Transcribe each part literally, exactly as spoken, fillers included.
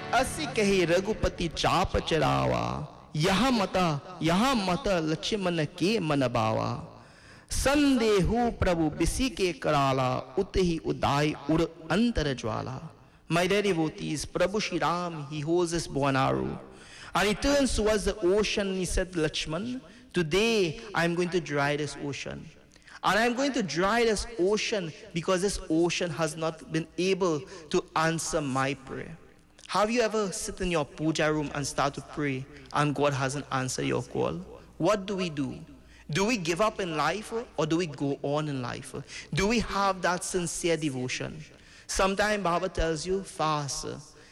असी कहे रघुपति चाप चरावा, यहाँ मता यहाँ मता लक्ष्मण के मन बावा। संदेहु प्रभु बिसी के कराला, उत ही उदाय उड़ अंतर ज्वाला। My devotees, Prabhu Shri Ram, he holds his bow and arrow, and he turns towards the ocean and he said, Lakshman, today I am going to dry this ocean. And I am going to dry this ocean because this ocean has not been able to answer my prayer. Have you ever sit in your puja room and start to pray and God hasn't answered your call? What do we do? Do we give up in life or do we go on in life? Do we have that sincere devotion? Sometimes Baba tells you, fast,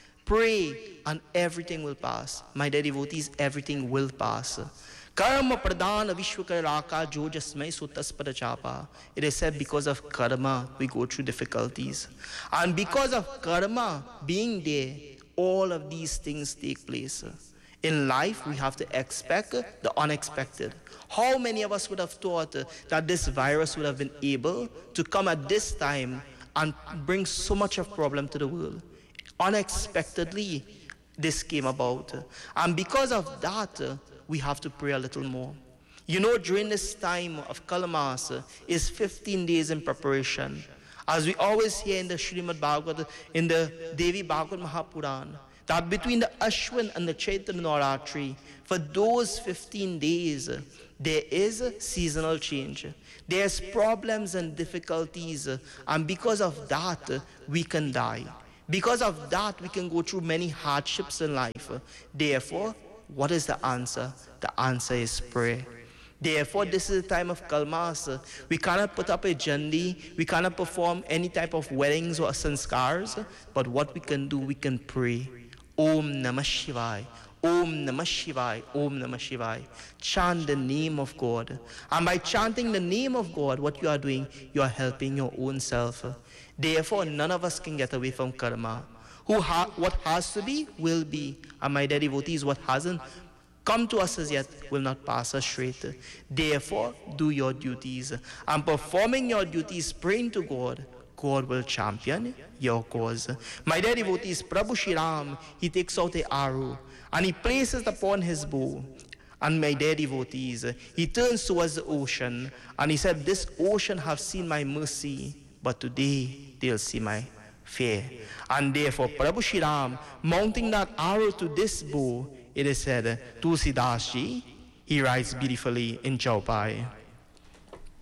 pray, and everything will pass. My dear devotees, everything will pass. Karma pradana vishwakaraka jojasmai sutaspada chapa. It is said because of karma we go through difficulties. And because of karma being there, all of these things take place. In life, we have to expect the unexpected. How many of us would have thought that this virus would have been able to come at this time and bring so much of problem to the world? Unexpectedly, this came about. And because of that, we have to pray a little more. You know, during this time of Kalmas is fifteen days in preparation. As we always hear in the Srimad Bhagavad, in the Devi Bhagavad Mahapuran, that between the Ashwin and the Chaitra Navaratri, for those fifteen days, there is a seasonal change. There's problems and difficulties, and because of that, we can die. Because of that, we can go through many hardships in life. Therefore, what is the answer? The answer is prayer. Therefore, this is the time of Kalmas. We cannot put up a jandi, we cannot perform any type of weddings or sanskars, but what we can do, we can pray. Om Namah Shivaya, Om Namah Shivaya, Om Namah Shivaya. Chant the name of God. And by chanting the name of God, what you are doing, you are helping your own self. Therefore, none of us can get away from karma. Who ha- what has to be, will be. And my dear devotees, what hasn't come to us as yet will not pass us straight. Therefore, do your duties. And performing your duties, praying to God, God will champion your cause. My dear devotees, Prabhu Shri Ram, he takes out a arrow and he places it upon his bow. And my dear devotees, he turns towards the ocean and he said, this ocean have seen my mercy, but today they'll see my fear. And therefore, Prabhu Shri Ram, mounting that arrow to this bow, it is said, Tulsidas Ji, he writes beautifully in Chaupai.